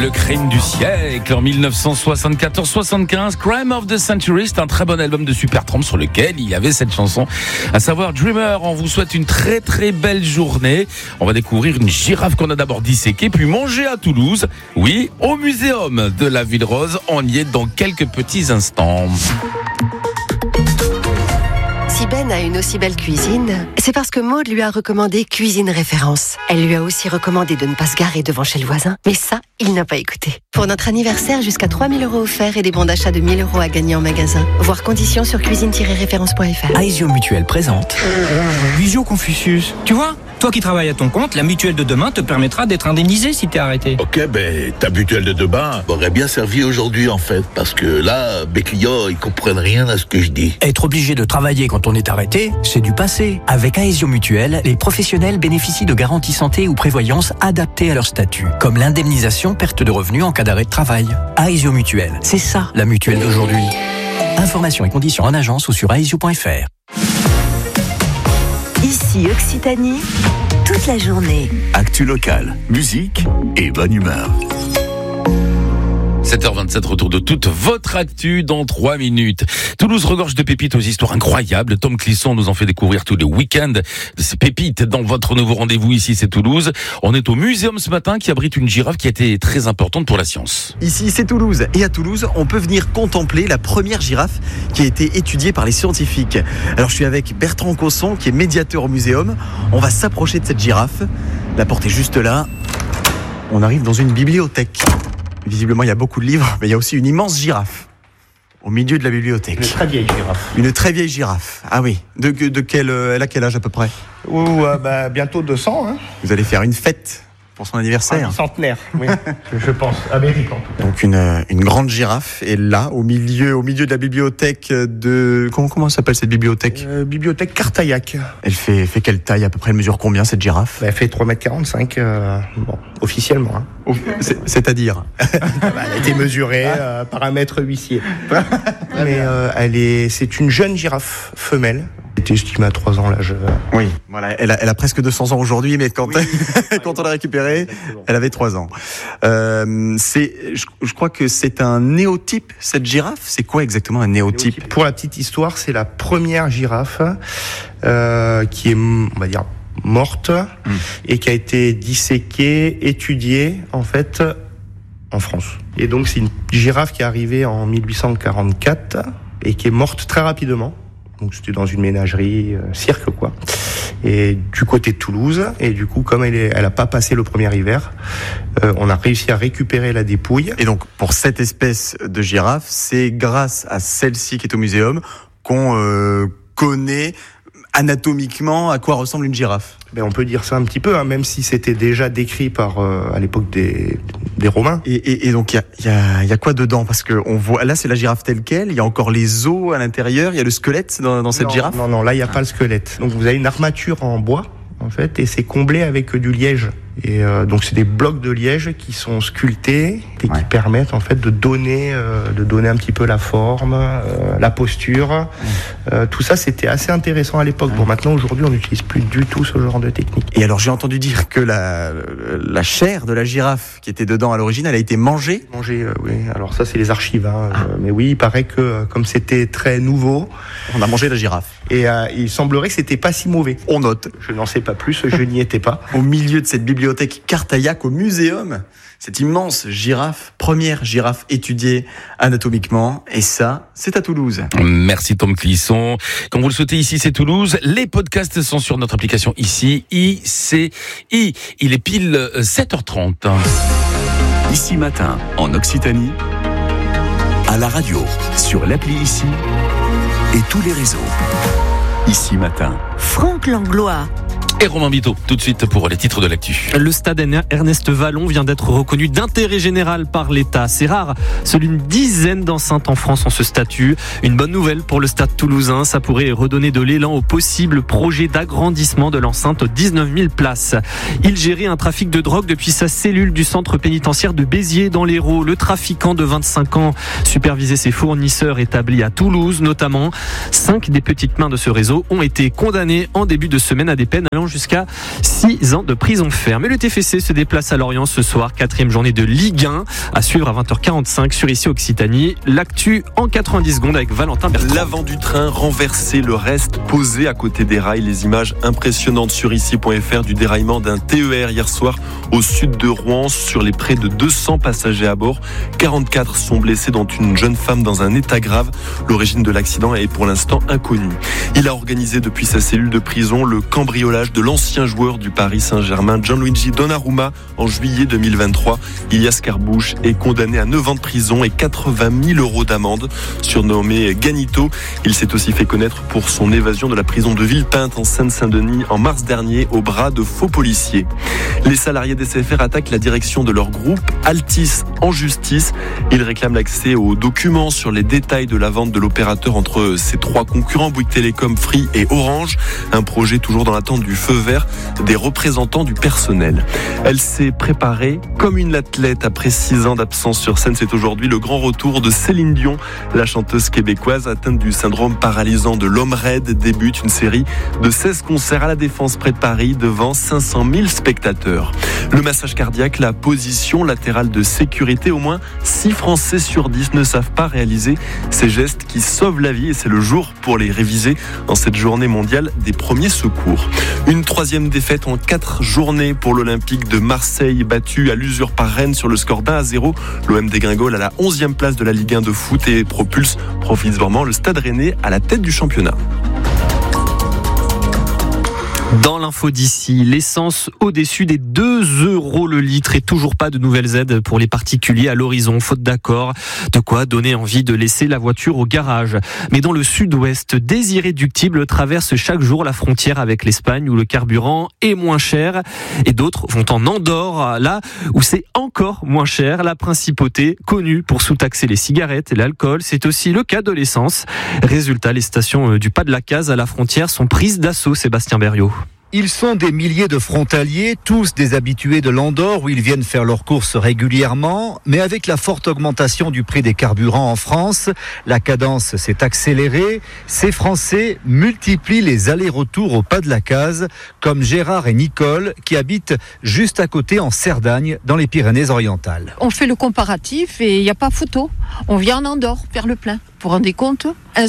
Le crime du siècle en 1974-75, Crime of the Century, c'est un très bon album de Supertramp sur lequel il y avait cette chanson, à savoir Dreamer. On vous souhaite une très très belle journée. On va découvrir une girafe qu'on a d'abord disséquée puis mangée à Toulouse. Oui, au muséum de la Ville Rose. On y est dans quelques petits instants. Si Ben a une aussi belle cuisine, c'est parce que Maud lui a recommandé Cuisine Référence. Elle lui a aussi recommandé de ne pas se garer devant chez le voisin. Mais ça, il n'a pas écouté. Pour notre anniversaire, jusqu'à 3 000 € offerts et des bons d'achat de 1 000 € à gagner en magasin. Voir conditions sur cuisine-référence.fr. Aesio Mutuelle présente Visio Confucius. Tu vois, toi qui travailles à ton compte, la mutuelle de demain te permettra d'être indemnisé si t'es arrêté. Ok, ta mutuelle de demain m'aurait bien servi aujourd'hui en fait, parce que là, mes clients, ils comprennent rien à ce que je dis. Être obligé de travailler quand on est arrêté, c'est du passé. Avec Aesio Mutuelle, les professionnels bénéficient de garanties santé ou prévoyance adaptées à leur statut, comme l'indemnisation perte de revenus en cas d'arrêt de travail. Aesio Mutuelle, c'est ça la mutuelle d'aujourd'hui. Informations et conditions en agence ou sur aesio.fr. Ici Occitanie, toute la journée. Actu locale, musique et bonne humeur. 7h27, retour de toute votre actu dans 3 minutes. Toulouse regorge de pépites aux histoires incroyables. Tom Clisson nous en fait découvrir tous les week-ends de ces pépites dans votre nouveau rendez-vous ici, c'est Toulouse. On est au muséum ce matin qui abrite une girafe qui a été très importante pour la science. Ici, c'est Toulouse. Et à Toulouse, on peut venir contempler la première girafe qui a été étudiée par les scientifiques. Alors, je suis avec Bertrand Cosson, qui est médiateur au muséum. On va s'approcher de cette girafe. La porte est juste là. On arrive dans une bibliothèque. Visiblement, il y a beaucoup de livres, mais il y a aussi une immense girafe au milieu de la bibliothèque. Une très vieille girafe. Une très vieille girafe. Ah oui. De quel, elle a quel âge à peu près? Bientôt 200. Hein. Vous allez faire une fête pour son anniversaire. Un centenaire, oui. je pense. Amérique en tout cas. Donc une grande girafe est là, au milieu de la bibliothèque de... Comment s'appelle cette bibliothèque? Bibliothèque Cartaillac. Elle fait quelle taille à peu près? Elle mesure combien cette girafe? Elle fait 3,45 m, officiellement. Hein. C'est-à-dire Elle a été mesurée par un maître huissier. Mais c'est une jeune girafe femelle. Elle était estimée à 3 ans l'âge. Oui, voilà, elle a presque 200 ans aujourd'hui, mais quand on l'a récupérée, elle avait 3 ans. Je crois que c'est un néotype, cette girafe. C'est quoi exactement un néotype? Pour la petite histoire, c'est la première girafe qui est, on va dire, morte et qui a été disséquée, étudiée en fait en France. Et donc c'est une girafe qui est arrivée en 1844 et qui est morte très rapidement. Donc c'était dans une ménagerie, cirque quoi. Et du côté de Toulouse, et du coup comme elle a pas passé le premier hiver, on a réussi à récupérer la dépouille. Et donc pour cette espèce de girafe, c'est grâce à celle-ci qui est au muséum qu'on connaît anatomiquement à quoi ressemble une girafe. On peut dire ça un petit peu, hein, même si c'était déjà décrit par à l'époque des Romains. Et donc il y a quoi dedans? Parce que on voit là c'est la girafe telle quelle. Il y a encore les os à l'intérieur. Il y a le squelette dans cette girafe. Non, là il y a pas le squelette. Donc vous avez une armature en bois en fait, et c'est comblé avec du liège. Et donc c'est des blocs de liège qui sont sculptés et qui permettent en fait de donner un petit peu la forme, la posture. Tout ça c'était assez intéressant à l'époque. Bon, maintenant aujourd'hui on n'utilise plus du tout ce genre de technique. Et alors j'ai entendu dire que la chair de la girafe qui était dedans à l'origine, elle a été mangée. Oui. Alors ça c'est les archives. Hein. Mais oui, il paraît que comme c'était très nouveau, on a mangé la girafe. Et il semblerait que c'était pas si mauvais. On note. Je n'en sais pas plus. Je n'y étais pas. Au milieu de cette bibliothèque Cartaillac au muséum, cette immense girafe, première girafe étudiée anatomiquement, et ça, c'est à Toulouse. Merci Tom Clisson. Quand vous le souhaitez, ici c'est Toulouse. Les podcasts sont sur notre application ici, ICI. Il est pile 7h30. Ici matin, en Occitanie, à la radio, sur l'appli Ici et tous les réseaux. Ici matin. Franck Langlois. Et Romain Biteau, tout de suite pour les titres de l'actu. Le stade Ernest Vallon vient d'être reconnu d'intérêt général par l'État. C'est rare. Seule une dizaine d'enceintes en France ont ce statut. Une bonne nouvelle pour le stade toulousain. Ça pourrait redonner de l'élan au possible projet d'agrandissement de l'enceinte aux 19 000 places. Il gérait un trafic de drogue depuis sa cellule du centre pénitentiaire de Béziers dans l'Hérault. Le trafiquant de 25 ans supervisait ses fournisseurs établis à Toulouse notamment. 5 des petites mains de ce réseau ont été condamnés en début de semaine à des peines allant jusqu'à 6 ans de prison ferme. Et le TFC se déplace à Lorient ce soir, 4e journée de Ligue 1, à suivre à 20h45 sur Ici Occitanie. L'actu en 90 secondes avec Valentin Bertrand. L'avant du train renversé, le reste posé à côté des rails. Les images impressionnantes sur ici.fr du déraillement d'un TER hier soir au sud de Rouen sur les près de 200 passagers à bord. 44 sont blessés, dont une jeune femme dans un état grave. L'origine de l'accident est pour l'instant inconnue. Il a organisé depuis sa cellule de prison le cambriolage de l'ancien joueur du Paris Saint-Germain, Gianluigi Donnarumma, en juillet 2023. Ilias Carabouche est condamné à 9 ans de prison et 80 000 € d'amende. Surnommé Ganito, il s'est aussi fait connaître pour son évasion de la prison de Villepinte en Seine-Saint-Denis en mars dernier au bras de faux policiers. Les salariés d'SFR attaquent la direction de leur groupe Altis en justice. Ils réclament l'accès aux documents sur les détails de la vente de l'opérateur entre ses 3 concurrents, Bouygues Télécom, Free et Orange. Un projet toujours dans l'attente du feu vert des représentants du personnel. Elle s'est préparée comme une athlète après 6 ans d'absence sur scène. C'est aujourd'hui le grand retour de Céline Dion. La chanteuse québécoise atteinte du syndrome paralysant de l'homme raide débute une série de 16 concerts à la Défense près de Paris devant 500 000 spectateurs. Le massage cardiaque, la position latérale de sécurité, au moins 6 Français sur 10 ne savent pas réaliser ces gestes qui sauvent la vie et c'est le jour pour les réviser en cette journée mondiale des premiers secours. Une 3e défaite en 4 journées pour l'Olympique de Marseille, battu à l'usure par Rennes sur le score d'1-0. L'OM dégringole à la 11e place de la Ligue 1 de foot et propulse provisoirement le Stade Rennais à la tête du championnat. Dans l'info d'ici, l'essence au-dessus des 2 € le litre et toujours pas de nouvelles aides pour les particuliers à l'horizon, faute d'accord. De quoi donner envie de laisser la voiture au garage. Mais dans le sud-ouest, des irréductibles traversent chaque jour la frontière avec l'Espagne où le carburant est moins cher. Et d'autres vont en Andorre, là où c'est encore moins cher. La principauté, connue pour sous-taxer les cigarettes et l'alcool, c'est aussi le cas de l'essence. Résultat, les stations du Pas de la Case à la frontière sont prises d'assaut, Sébastien Berriot. Ils sont des milliers de frontaliers, tous des habitués de l'Andorre où ils viennent faire leurs courses régulièrement. Mais avec la forte augmentation du prix des carburants en France, la cadence s'est accélérée. Ces Français multiplient les allers-retours au Pas de la Case, comme Gérard et Nicole qui habitent juste à côté en Cerdagne, dans les Pyrénées-Orientales. On fait le comparatif et il n'y a pas photo. On vient en Andorre faire le plein. Vous vous rendez compte ?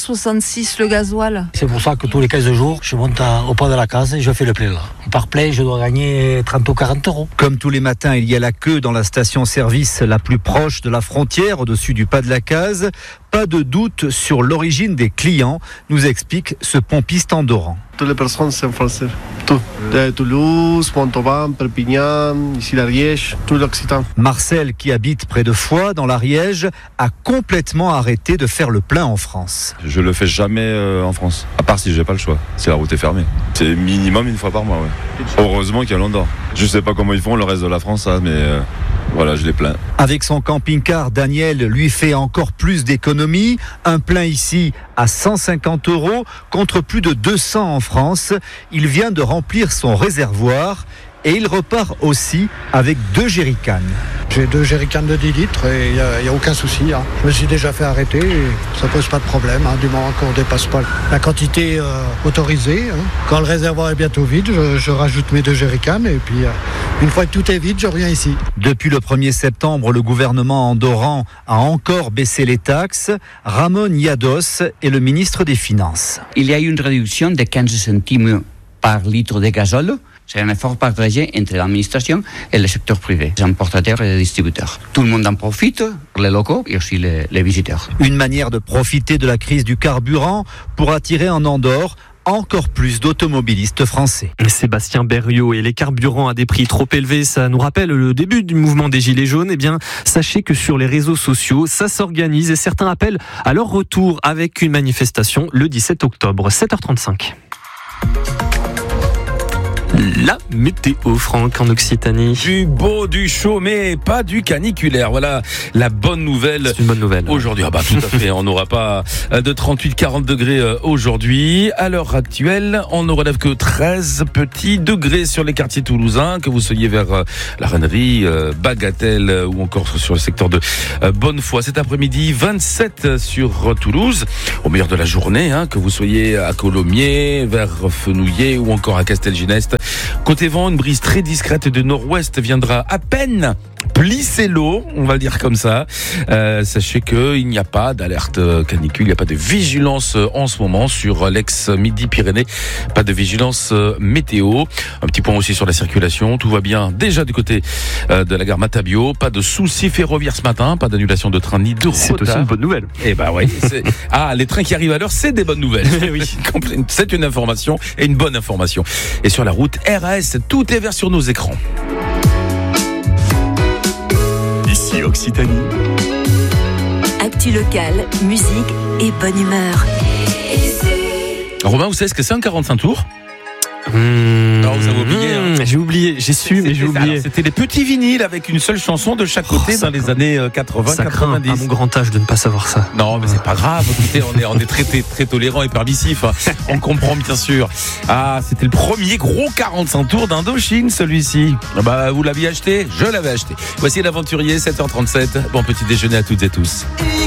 1,66 le gasoil. C'est pour ça que tous les 15 jours, je monte au Pas de la Case et je fais le plein là. Par plein, je dois gagner 30 ou 40 €. Comme tous les matins, il y a la queue dans la station-service la plus proche de la frontière, au-dessus du Pas de la Case. Pas de doute sur l'origine des clients, nous explique ce pompiste andorran. Toutes les personnes sont françaises. Tout. De Toulouse, Montauban, Perpignan, ici l'Ariège, tout l'Occitan. Marcel, qui habite près de Foix, dans l'Ariège, a complètement arrêté de faire le plein en France. Je le fais jamais en France, à part si j'ai pas le choix. Si la route est fermée. C'est minimum 1 fois par mois, ouais. Heureusement qu'il y a l'Andorre. Je sais pas comment ils font le reste de la France, ça, mais voilà, je les plains. Avec son camping-car, Daniel lui fait encore plus d'économies. Un plein ici à 150 € contre plus de 200 en France. Il vient de remplir son réservoir et il repart aussi avec 2 jerrycans. J'ai 2 jerrycans de 10 litres et il n'y a aucun souci. Je me suis déjà fait arrêter et ça ne pose pas de problème du moment qu'on ne dépasse pas la quantité autorisée. Quand le réservoir est bientôt vide, je rajoute mes 2 jerrycans et puis une fois que tout est vide, je reviens ici. Depuis le 1er septembre, le gouvernement andorran a encore baissé les taxes. Ramon Yados est le ministre des Finances. Il y a une réduction de 15 centimes par litre de gazole. C'est un effort partagé entre l'administration et le secteur privé, les importateurs et les distributeurs. Tout le monde en profite, les locaux et aussi les visiteurs. Une manière de profiter de la crise du carburant pour attirer en Andorre encore plus d'automobilistes français. Sébastien Berriot, et les carburants à des prix trop élevés, ça nous rappelle le début du mouvement des Gilets jaunes. Eh bien, sachez que sur les réseaux sociaux, ça s'organise et certains appellent à leur retour avec une manifestation le 17 octobre, 7h35. La météo, Franck, en Occitanie. Du beau, du chaud, mais pas du caniculaire. Voilà la bonne nouvelle. C'est une bonne nouvelle. Aujourd'hui, tout à fait. On n'aura pas de 38-40 degrés aujourd'hui. À l'heure actuelle, on ne relève que 13 petits degrés sur les quartiers toulousains, que vous soyez vers la Rennerie, Bagatelle ou encore sur le secteur de Bonnefoy. Cet après-midi, 27 sur Toulouse. Au meilleur de la journée, que vous soyez à Colomiers, vers Fenouillet ou encore à Castelginest. Côté vent, une brise très discrète de nord-ouest viendra à peine plisser l'eau, on va le dire comme ça. Sachez qu'il n'y a pas d'alerte canicule, il n'y a pas de vigilance en ce moment sur l'ex-Midi-Pyrénées, pas de vigilance météo. Un petit point aussi sur la circulation, tout va bien déjà du côté de la gare Matabio, pas de soucis ferroviaires ce matin, pas d'annulation de train ni de retard. C'est aussi une bonne nouvelle. Eh ben oui. Les trains qui arrivent à l'heure, c'est des bonnes nouvelles. Oui. C'est une information et une bonne information. Et sur la route RAS, tout est vert sur nos écrans. Ici Occitanie. Actu locale, musique et bonne humeur. Romain, vous savez ce que c'est un 45 tours? Non, vous avez oublié. J'ai oublié, j'ai su, mais j'ai oublié. Alors, c'était les petits vinyles avec une seule chanson de chaque côté dans les années 80, ça 90. Craint à mon grand âge de ne pas savoir ça. Non, mais c'est pas grave. Écoutez, on est très tolérant et permissif. On comprend bien sûr. Ah, c'était le premier gros 45 tours d'Indochine, celui-ci. Bah, vous l'aviez acheté? Je l'avais acheté. Voici l'aventurier, 7h37. Bon petit déjeuner à toutes et tous.